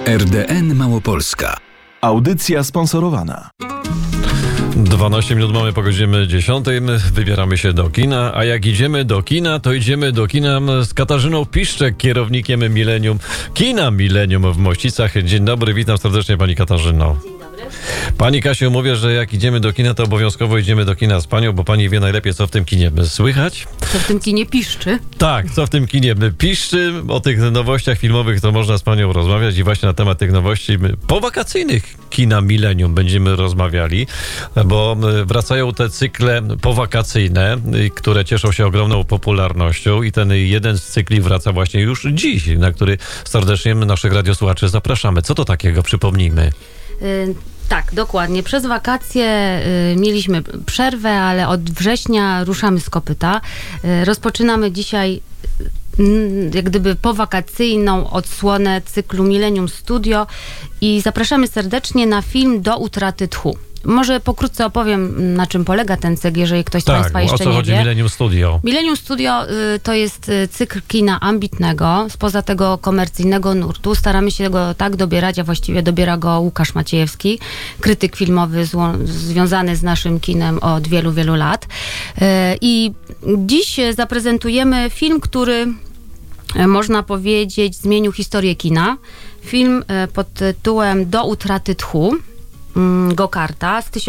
RDN Małopolska. Audycja sponsorowana. 12 minut mamy po godzinie 10. Wybieramy się do kina, a jak idziemy do kina, to idziemy do kina z Katarzyną Piszczek, kierownikiem Millennium, kina Millennium w Mościcach. Dzień dobry, witam serdecznie pani Katarzyno. Dzień dobry. Pani Kasiu, mówię, że jak idziemy do kina, to obowiązkowo idziemy do kina z panią, bo pani wie najlepiej, co w tym kinie słychać. Co w tym kinie piszczy? Tak, co w tym kinie piszczy. O tych nowościach filmowych to można z panią rozmawiać i właśnie na temat tych nowości powakacyjnych kina Millennium będziemy rozmawiali, bo wracają te cykle powakacyjne, które cieszą się ogromną popularnością i ten jeden z cykli wraca właśnie już dziś, na który serdecznie naszych radiosłuchaczy zapraszamy. Co to takiego? Przypomnijmy. Tak, dokładnie. Przez wakacje mieliśmy przerwę, ale od września ruszamy z kopyta. Rozpoczynamy dzisiaj jak gdyby powakacyjną odsłonę cyklu Millennium Studio i zapraszamy serdecznie na film Do utraty tchu. Może pokrótce opowiem, na czym polega ten cykl, jeżeli ktoś z Państwa jeszcze nie wie. O co chodzi Millennium Studio? Millennium Studio to jest cykl kina ambitnego, spoza tego komercyjnego nurtu. Staramy się go tak dobierać, a właściwie dobiera go Łukasz Maciejewski, krytyk filmowy związany z naszym kinem od wielu, wielu lat. I dziś zaprezentujemy film, który można powiedzieć zmienił historię kina. Film pod tytułem Do utraty tchu Gokarta z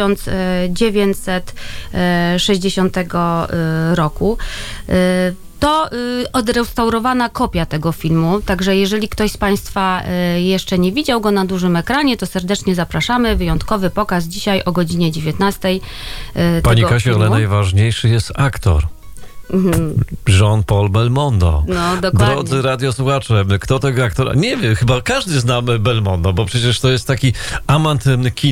1960 roku. To odrestaurowana kopia tego filmu, także jeżeli ktoś z Państwa jeszcze nie widział go na dużym ekranie, to serdecznie zapraszamy. Wyjątkowy pokaz dzisiaj o godzinie 19. Pani Kasiu, ale najważniejszy jest aktor. Jean-Paul Belmondo. No, dokładnie. Drodzy radiosłuchacze, kto tego aktora? Nie wiem, chyba każdy zna Belmondo, bo przecież to jest taki amant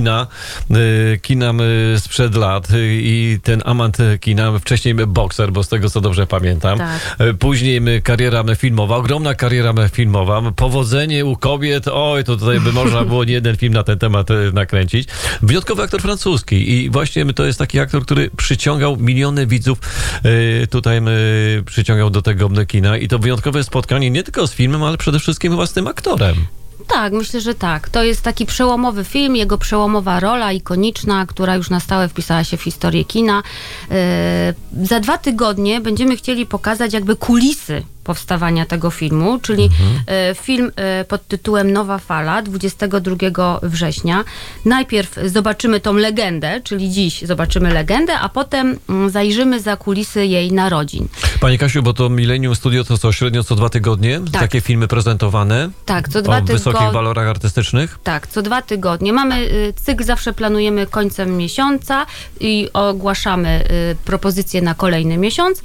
kina sprzed lat i ten amant kina, wcześniej bokser, bo z tego co dobrze pamiętam. Tak. Później kariera filmowa, ogromna kariera filmowa, powodzenie u kobiet, oj, to tutaj by można było nie jeden film na ten temat nakręcić. Wyjątkowy aktor francuski i właśnie to jest taki aktor, który przyciągał miliony widzów tutaj przyciągał do tego kina i to wyjątkowe spotkanie nie tylko z filmem, ale przede wszystkim chyba z tym aktorem. Tak, myślę, że tak. To jest taki przełomowy film, jego przełomowa rola ikoniczna, która już na stałe wpisała się w historię kina. Za 2 tygodnie będziemy chcieli pokazać jakby kulisy powstawania tego filmu, czyli film pod tytułem Nowa Fala 22 września. Najpierw zobaczymy tą legendę, czyli dziś zobaczymy legendę, a potem zajrzymy za kulisy jej narodzin. Pani Kasiu, bo to Millennium Studio to co, średnio co 2 tygodnie? Tak. Takie filmy prezentowane? Tak, co 2 tygodnie. O wysokich walorach artystycznych? Tak, co 2 tygodnie. Mamy cykl, zawsze planujemy końcem miesiąca i ogłaszamy propozycje na kolejny miesiąc.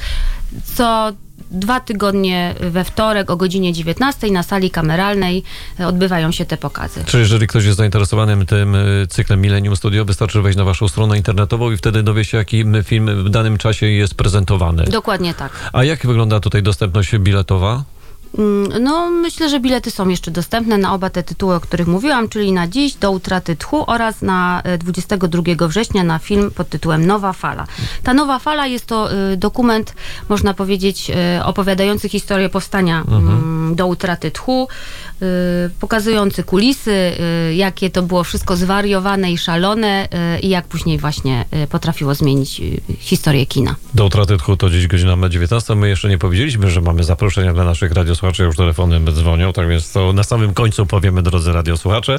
Co 2 tygodnie we wtorek o godzinie 19 na sali kameralnej odbywają się te pokazy. Czy jeżeli ktoś jest zainteresowany tym cyklem Millennium Studio, wystarczy wejść na waszą stronę internetową i wtedy dowie się, jaki film w danym czasie jest prezentowany. Dokładnie tak. A jak wygląda tutaj dostępność biletowa? No, myślę, że bilety są jeszcze dostępne na oba te tytuły, o których mówiłam, czyli na dziś, Do utraty tchu oraz na 22 września na film pod tytułem Nowa Fala. Ta Nowa Fala jest to dokument, można powiedzieć, opowiadający historię powstania Do utraty tchu, pokazujący kulisy, jakie to było wszystko zwariowane i szalone i jak później właśnie potrafiło zmienić historię kina. Do utraty tchu to dziś godzina 19. My jeszcze nie powiedzieliśmy, że mamy zaproszenia dla naszych radiosłuchaczy, już telefonem dzwonią, tak więc to na samym końcu powiemy, drodzy radiosłuchacze,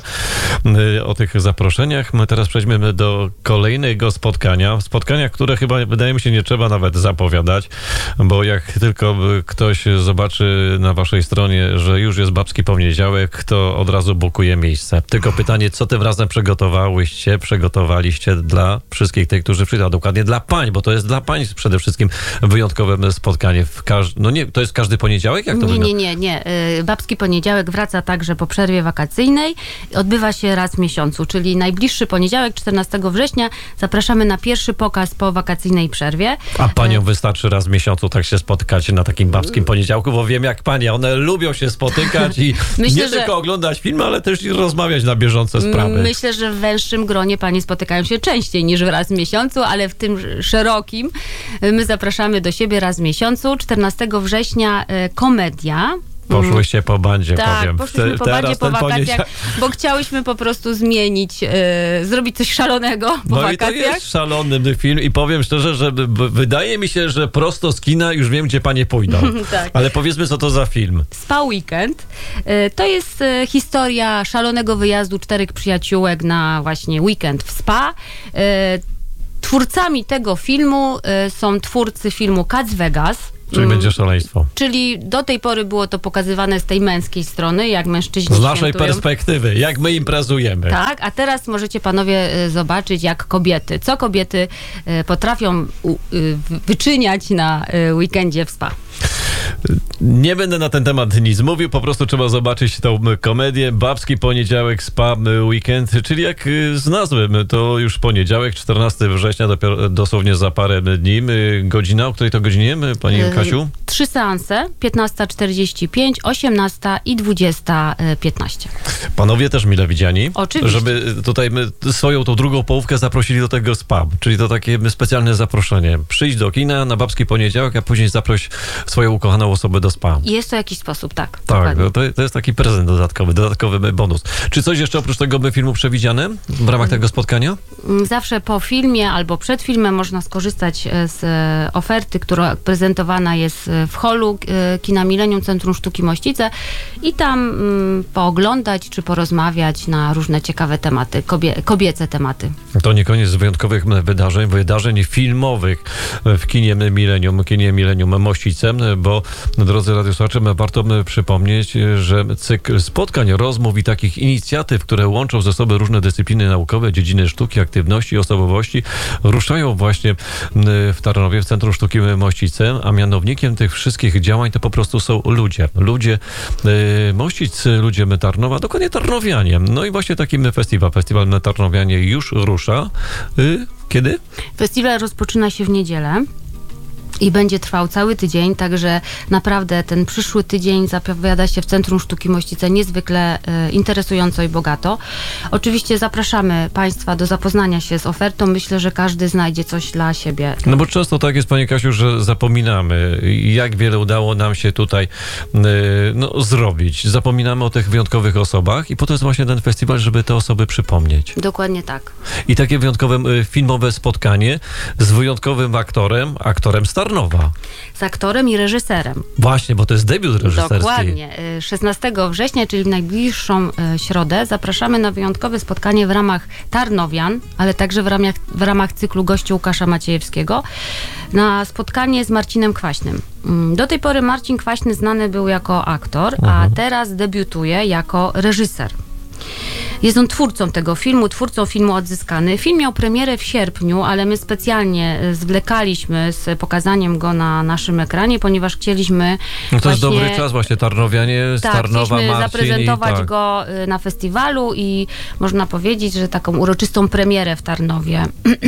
o tych zaproszeniach. My teraz przejdźmy do kolejnego spotkania, które chyba, wydaje mi się, nie trzeba nawet zapowiadać, bo jak tylko ktoś zobaczy na waszej stronie, że już jest babski poniedziałek, to od razu bukuje miejsce. Tylko pytanie, co tym razem przygotowaliście dla wszystkich tych, którzy przyjdą, dokładnie dla pań, bo to jest dla pań przede wszystkim wyjątkowe spotkanie. To jest każdy poniedziałek? Jak to wygląda? Nie. Babski poniedziałek wraca także po przerwie wakacyjnej. Odbywa się raz w miesiącu, czyli najbliższy poniedziałek, 14 września, zapraszamy na pierwszy pokaz po wakacyjnej przerwie. A paniom wystarczy raz w miesiącu tak się spotkać na takim babskim poniedziałku, bo wiem jak panie, one lubią się spotykać i myślę, tylko oglądać filmy, ale też i rozmawiać na bieżące sprawy. Myślę, że w węższym gronie panie spotykają się częściej niż raz w miesiącu, ale w tym szerokim my zapraszamy do siebie raz w miesiącu. 14 września komedia Poszłyście po bandzie, tak, powiem. Poszłyśmy po bandzie po wakacjach, bo chciałyśmy po prostu zmienić, zrobić coś szalonego po wakacjach. I to jest szalony film i powiem szczerze, że wydaje mi się, że prosto z kina już wiem, gdzie panie pójdą. Tak. Ale powiedzmy, co to za film. Spa Weekend. To jest historia szalonego wyjazdu 4 przyjaciółek na właśnie weekend w spa. Twórcami tego filmu są twórcy filmu Cats Vegas. Czyli będzie szaleństwo. Czyli do tej pory było to pokazywane z tej męskiej strony, jak mężczyźni z naszej świętują. perspektywy, jak my imprezujemy. Tak, a teraz możecie panowie zobaczyć, jak kobiety, co kobiety potrafią wyczyniać na weekendzie w spa. Nie będę na ten temat nic mówił, po prostu trzeba zobaczyć tą komedię. Babski poniedziałek, spa weekend, czyli jak z nazwy, to już poniedziałek, 14 września, dopiero dosłownie za parę dni. Godzina, o której to godzinie, pani Kasiu? 3 seanse, 15:45, 18 i 20:15. Panowie też mile widziani. Oczywiście. Żeby tutaj swoją tą drugą połówkę zaprosili do tego spa, czyli to takie specjalne zaproszenie. Przyjdź do kina na babski poniedziałek, a później zaproś swoją ukochaną osobę do spa. Jest to jakiś sposób, tak. Tak, to jest taki prezent dodatkowy bonus. Czy coś jeszcze oprócz tego filmu przewidziane w ramach tego spotkania? Zawsze po filmie albo przed filmem można skorzystać z oferty, która prezentowana jest w holu Kina Millennium Centrum Sztuki Mościce i tam pooglądać czy porozmawiać na różne ciekawe tematy, kobiece tematy. To nie koniec wyjątkowych wydarzeń filmowych w Kinie Millennium Mościce, bo drodzy radiosłuchacze, warto przypomnieć, że cykl spotkań, rozmów i takich inicjatyw, które łączą ze sobą różne dyscypliny naukowe, dziedziny sztuki, aktywności, osobowości, ruszają właśnie w Tarnowie, w Centrum Sztuki Mościce, a mianownikiem tych wszystkich działań to po prostu są ludzie. Ludzie Mościc, ludzie Tarnowa, dokładnie tarnowianie. No i właśnie taki festiwal Tarnowianie już rusza. Kiedy? Festiwal rozpoczyna się w niedzielę. I będzie trwał cały tydzień, także naprawdę ten przyszły tydzień zapowiada się w Centrum Sztuki Mościce niezwykle interesująco i bogato. Oczywiście zapraszamy Państwa do zapoznania się z ofertą. Myślę, że każdy znajdzie coś dla siebie. No bo często tak jest, Pani Kasiu, że zapominamy, jak wiele udało nam się tutaj zrobić. Zapominamy o tych wyjątkowych osobach i po to jest właśnie ten festiwal, żeby te osoby przypomnieć. Dokładnie tak. I takie wyjątkowe filmowe spotkanie z wyjątkowym aktorem Tarnowa. Z aktorem i reżyserem. Właśnie, bo to jest debiut reżyserski. Dokładnie. 16 września, czyli w najbliższą środę, zapraszamy na wyjątkowe spotkanie w ramach Tarnowian, ale także w ramach cyklu gości Łukasza Maciejewskiego, na spotkanie z Marcinem Kwaśnym. Do tej pory Marcin Kwaśny znany był jako aktor, a teraz debiutuje jako reżyser. Jest on twórcą tego filmu, twórcą filmu Odzyskany. Film miał premierę w sierpniu, ale my specjalnie zwlekaliśmy z pokazaniem go na naszym ekranie, ponieważ chcieliśmy to jest dobry czas właśnie, Tarnowianie, z Tarnowa, chcieliśmy Marcin zaprezentować go na festiwalu i można powiedzieć, że taką uroczystą premierę w Tarnowie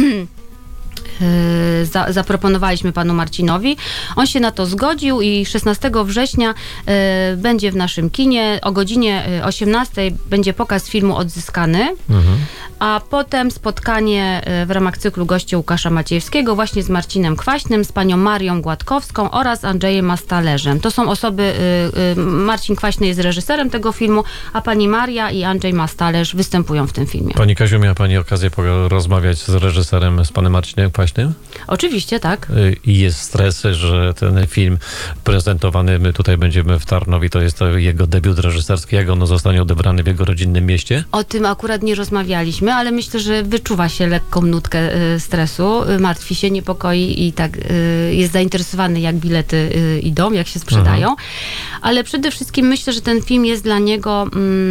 zaproponowaliśmy panu Marcinowi. On się na to zgodził i 16 września będzie w naszym kinie. O godzinie 18 będzie pokaz filmu Odzyskany, a potem spotkanie w ramach cyklu gości Łukasza Maciejewskiego właśnie z Marcinem Kwaśnym, z panią Marią Gładkowską oraz Andrzejem Mastalerzem. To są osoby, Marcin Kwaśny jest reżyserem tego filmu, a pani Maria i Andrzej Mastalerz występują w tym filmie. Pani Kasiu, miała pani okazję rozmawiać z reżyserem, z panem Marcinem Kwaśnym? Oczywiście, tak. I jest stres, że ten film prezentowany, my tutaj będziemy w Tarnowie, to jest jego debiut reżyserski, jak on zostanie odebrany w jego rodzinnym mieście? O tym akurat nie rozmawialiśmy, ale myślę, że wyczuwa się lekką nutkę stresu, martwi się, niepokoi i tak jest zainteresowany, jak bilety idą, jak się sprzedają. Ale przede wszystkim myślę, że ten film jest dla niego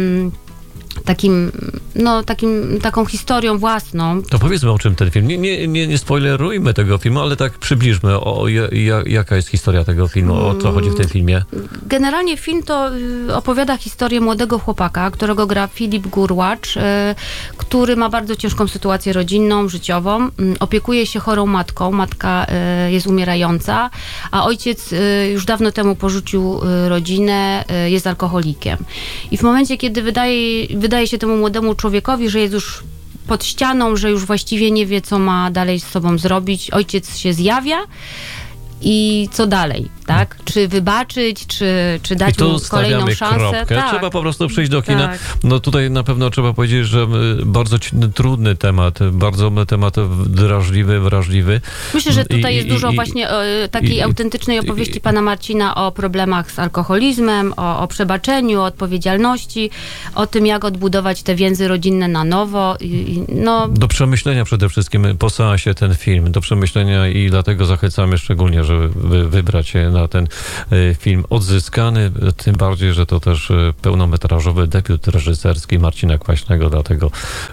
taką historią własną. To powiedzmy, o czym ten film. Nie spoilerujmy tego filmu, ale tak przybliżmy, jaka jest historia tego filmu, o co chodzi w tym filmie. Generalnie film to opowiada historię młodego chłopaka, którego gra Filip Gurłacz, który ma bardzo ciężką sytuację rodzinną, życiową. Opiekuje się chorą matką. Matka jest umierająca, a ojciec już dawno temu porzucił rodzinę, jest alkoholikiem. I w momencie, kiedy wydaje się temu młodemu człowiekowi, że jest już pod ścianą, że już właściwie nie wie, co ma dalej z sobą zrobić, ojciec się zjawia i co dalej? tak? Czy wybaczyć, czy dać I tu mu kolejną stawiamy szansę. kropkę. Tak. Trzeba po prostu przyjść do kina. Tak. No tutaj na pewno trzeba powiedzieć, że bardzo trudny temat, bardzo temat drażliwy, wrażliwy. Myślę, że tutaj jest dużo właśnie takiej autentycznej opowieści pana Marcina o problemach z alkoholizmem, o przebaczeniu, o odpowiedzialności, o tym, jak odbudować te więzy rodzinne na nowo. No, Do przemyślenia przede wszystkim po seansie ten film, do przemyślenia i dlatego zachęcamy szczególnie, żeby wybrać się na ten film Odzyskany, tym bardziej, że to też pełnometrażowy debiut reżyserski Marcina Kwaśnego, dlatego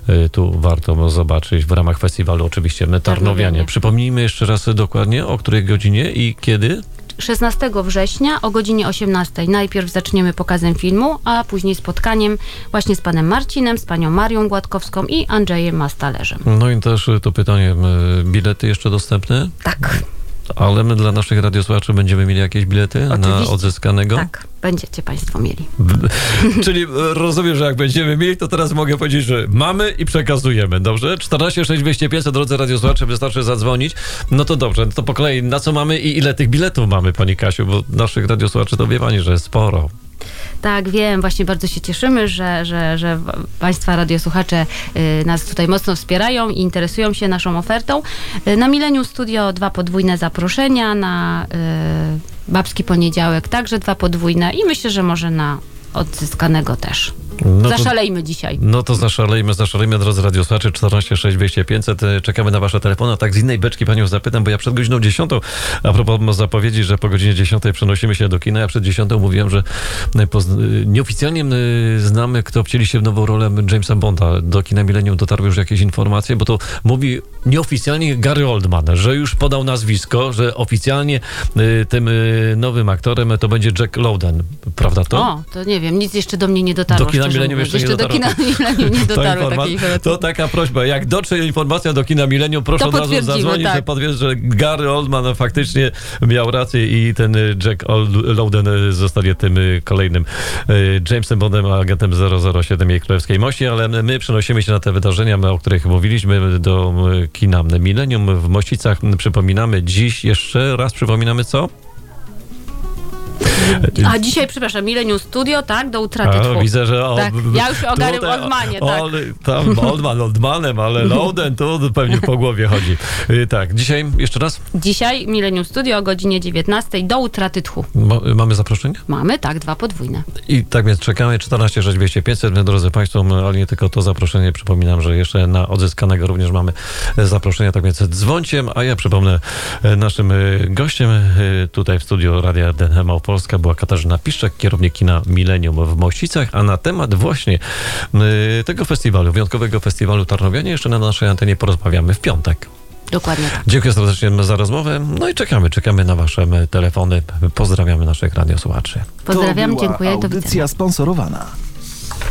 tu warto zobaczyć w ramach festiwalu oczywiście Tarnowianie. Przypomnijmy jeszcze raz dokładnie, o której godzinie i kiedy? 16 września o godzinie 18. Najpierw zaczniemy pokazem filmu, a później spotkaniem właśnie z panem Marcinem, z panią Marią Gładkowską i Andrzejem Mastalerzem. No i też to pytanie, bilety jeszcze dostępne? Tak. Ale my dla naszych radiosłuchaczy będziemy mieli jakieś bilety na Odzyskanego? Tak, będziecie państwo mieli. Czyli rozumiem, że jak będziemy mieli, to teraz mogę powiedzieć, że mamy i przekazujemy, dobrze? 14 6 200 500, drodzy radiosłuchacze, wystarczy zadzwonić. No to dobrze, to po kolei na co mamy i ile tych biletów mamy, pani Kasiu? Bo naszych radiosłuchaczy to wie pani, że sporo. Tak, wiem, właśnie bardzo się cieszymy, że państwa radiosłuchacze nas tutaj mocno wspierają i interesują się naszą ofertą. Na Millennium Studio 2 podwójne zaproszenia, na Babski Poniedziałek także 2 podwójne i myślę, że może na Odzyskanego też. No zaszalejmy dzisiaj. No to zaszalejmy, drodzy radiosłuchacze, 14 6 200 500. Czekamy na wasze telefony. A tak z innej beczki panią zapytam, bo ja przed godziną 10, a propos zapowiedzi, że po godzinie 10 przenosimy się do kina, ja przed 10 mówiłem, że nieoficjalnie znamy, kto wcieli się w nową rolę Jamesa Bonda. Do kina Millennium dotarły już jakieś informacje, bo to mówi nieoficjalnie Gary Oldman, że już podał nazwisko, że oficjalnie tym nowym aktorem to będzie Jack Lowden. Prawda to? O, to nie wiem, nic jeszcze do mnie nie dotarło. Do kina Millennium jeszcze nie dotarło. Do kina Millennium nie dotarły takie informacje. To taka prośba, jak dotrze informacja do kina Millennium, proszę od razu zadzwonić, tak. że potwierdzi, że Gary Oldman faktycznie miał rację i ten Jack Lowden zostanie tym kolejnym Jamesem Bondem, agentem 007 Jej Królewskiej Mości, ale my przenosimy się na te wydarzenia, o których mówiliśmy, do kina Millennium w Mościcach. Przypominamy dziś, jeszcze raz przypominamy co? A dzisiaj, przepraszam, Millennium Studio, tak? Do utraty tchu. Widzę, że... Tak. Ja już o Garym Oldmanie, tak. Tam Oldmanem, ale Lowden to pewnie po głowie chodzi. Tak, dzisiaj jeszcze raz? Dzisiaj Millennium Studio o godzinie 19 do utraty tchu. Mamy zaproszenie? Mamy, tak, 2 podwójne. I tak więc czekamy, 14 6 200 500, drodzy państwo, ale nie tylko to zaproszenie, przypominam, że jeszcze na Odzyskanego również mamy zaproszenie, tak więc dzwońcie, a ja przypomnę, naszym gościem tutaj w studiu Radia RDN Małopolska była Katarzyna Piszczek, kierownik kina Millennium w Mościcach, a na temat właśnie tego festiwalu, wyjątkowego festiwalu Tarnowianie, jeszcze na naszej antenie porozmawiamy w piątek. Dokładnie tak. Dziękuję serdecznie za rozmowę, no i czekamy na wasze telefony. Pozdrawiamy naszych radiosłuchaczy. Pozdrawiam, dziękuję, do widzenia. Audycja sponsorowana.